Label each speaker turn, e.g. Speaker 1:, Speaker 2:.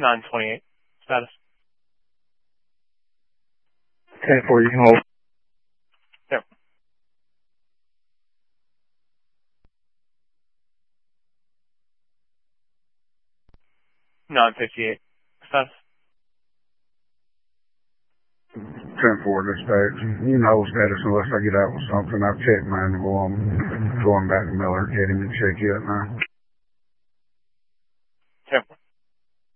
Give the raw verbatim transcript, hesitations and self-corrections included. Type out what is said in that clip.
Speaker 1: nine twenty-eight. Status.
Speaker 2: ten four, you can hold.
Speaker 1: Yep. nine fifty-eight. Status.
Speaker 2: ten four, dispatch. You know status unless I get out with something. I've checked mine. I'm going back to Miller. Get him and check you out now.